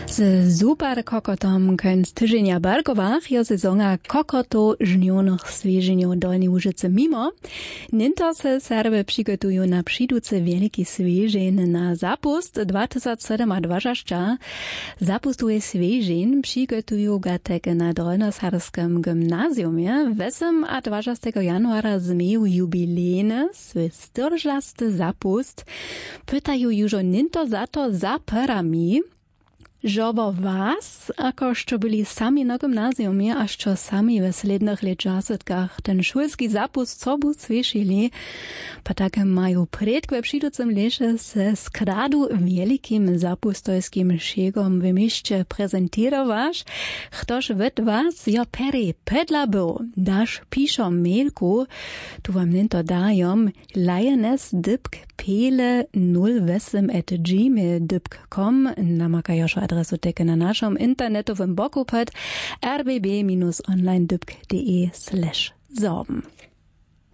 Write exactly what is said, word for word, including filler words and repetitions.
Z super kokotom koń z tydzienia Bergowach je sezona kokoto żnionych swieżeniów Dolnej Łużycy mimo. Ninto se Serby przygotują na przyjducy wielki swieżeń na zapust dwa tysiące dwadzieścia. Zapustuje swieżeń przygotują gatek na Dolnosarskim gimnazjumie. Wesem a dwudziestego januara zmieją jubilejny swój styrżasty zapust. Pytają już ninto za to za perami. Żobo was, ako što byli sami na gimnazjumie, a što sami w slednych leczasetkach ten szulski zapust sobu słyszeli, pa také mają predkve przyducym leše se skradu wielkim zapustojskim szegom w mieście prezentować. Ktoś wet was jo peri pedla był, dasz piszą mailku, tu wam ninto dajom, lioness.dybk pele nul osem at gmail dot com, namakajo šo adresu teke na naszym internetowym boku pod r b b dash online dot d e slash sorben.